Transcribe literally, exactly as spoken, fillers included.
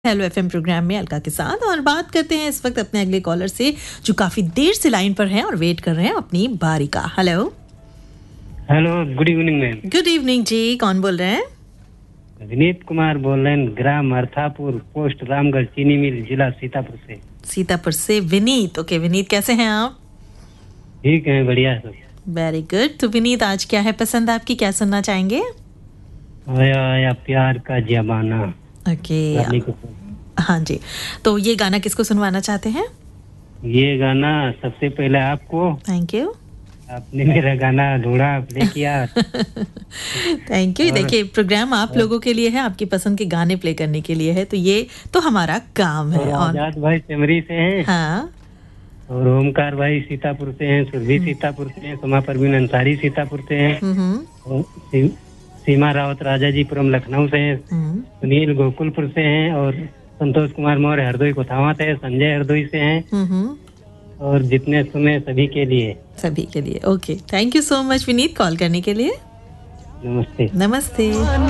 Hello FM programme में अलका के साथ और बात करते हैं इस वक्त अपने अगले कॉलर से जो काफी देर से लाइन पर हैं और वेट कर रहे हैं अपनी बारी का। Hello hello, good evening ma'am. Good evening जी, कौन बोल रहे हैं? विनीत कुमार बोल रहे हैं, ग्राम अर्थापुर, पोस्ट रामगढ़, चीनी मिल, जिला सीतापुर से। सीतापुर से विनीत। ओके विनीत, कैसे हैं आप? ठीक है, बढ़िया सब। Very good. तो विनीत, आज क्या है पसंद आपकी, क्या सुनना चाहेंगे? आया आया प्यार का जमाना। ओके हाँ जी, तो ये गाना किसको सुनवाना चाहते हैं? ये गाना सबसे पहले आपको। Thank you. आपने मेरा गाना ढूंढा, प्ले किया। Thank you. देखिए, प्रोग्राम आप लोगों के लिए है, आपकी पसंद के गाने प्ले करने के लिए है, तो ये तो हमारा काम है। और आजाद भाई सिमरी से हैं। हाँ। और ओमकार भाई सीतापुर से हैं, सुरभि सीतापुर से हैं, सोमा परवीन अंसारी सीतापुर से हैं, सीमा रावत राजाजीपुरम लखनऊ से हैं, सुनील गोकुलपुर से हैं, और संतोष कुमार मौर्य हरदोई कोथावा से हैं, संजय हरदोई से हैं, और जितने सुने सभी के लिए सभी के लिए। Okay, thank you so much Vineet call करने के लिए। नमस्ते। नमस्ते।